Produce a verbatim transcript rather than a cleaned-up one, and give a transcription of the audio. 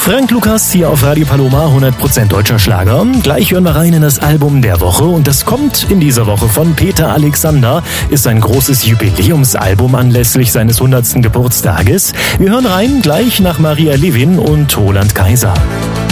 Frank Lukas hier auf Radio Paloma, hundert Prozent deutscher Schlager. Gleich hören wir rein in das Album der Woche und das kommt in dieser Woche von Peter Alexander. Ist ein großes Jubiläumsalbum anlässlich seines hundertsten Geburtstages. Wir hören rein gleich nach Maria Levin und Roland Kaiser.